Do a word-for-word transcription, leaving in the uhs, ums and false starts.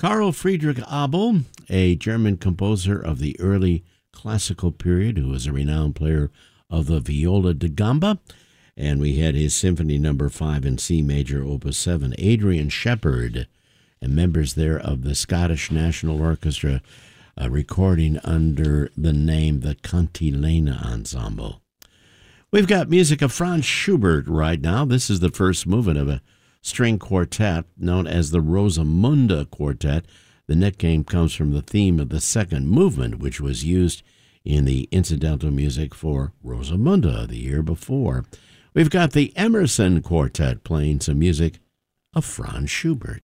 Carl Friedrich Abel, a German composer of the early classical period who was a renowned player of the viola da gamba, and we had his Symphony Number Five in C Major, Opus Seven. Adrian Shepherd, and members there of the Scottish National Orchestra, uh, recording under the name the Cantilena Ensemble. We've got music of Franz Schubert right now. This is the first movement of a string quartet known as the Rosamunde Quartet. The nickname comes from the theme of the second movement, which was used in the incidental music for Rosamunde the year before. We've got the Emerson Quartet playing some music of Franz Schubert.